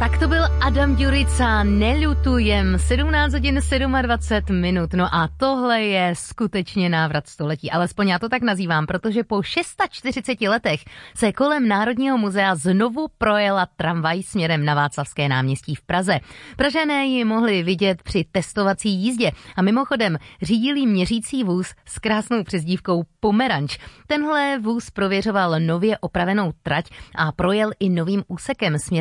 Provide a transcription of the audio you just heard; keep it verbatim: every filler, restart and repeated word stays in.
Tak to byl Adam Ďurica, Neľutujem, sedmnáct hodin dvacet sedm minut. No a tohle je skutečně návrat století, alespoň já to tak nazývám, protože po čtyřiceti šesti letech se kolem Národního muzea znovu projela tramvaj směrem na Václavské náměstí v Praze. Pražané ji mohli vidět při testovací jízdě a mimochodem řídili měřící vůz s krásnou přezdívkou Pomeranč. Tenhle vůz prověřoval nově opravenou trať a projel i novým úsekem směrem